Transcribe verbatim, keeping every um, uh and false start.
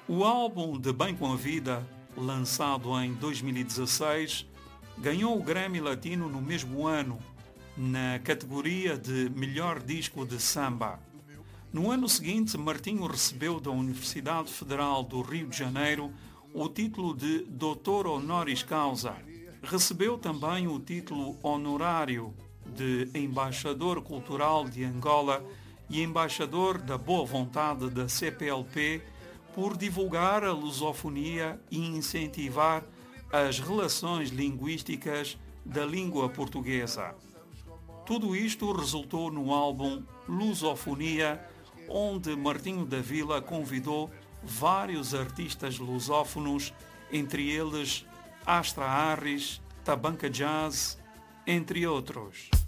O álbum De Bem com a Vida, lançado em dois mil e dezasseis, ganhou o Grammy Latino no mesmo ano, na categoria de Melhor Disco de Samba. No ano seguinte, Martinho recebeu da Universidade Federal do Rio de Janeiro o título de Doutor Honoris Causa. Recebeu também o título honorário de Embaixador Cultural de Angola e Embaixador da Boa Vontade da C P L P por divulgar a lusofonia e incentivar as relações linguísticas da língua portuguesa. Tudo isto resultou no álbum Lusofonia, onde Martinho da Vila convidou vários artistas lusófonos, entre eles Astra Harris, Tabanca Jazz, entre outros.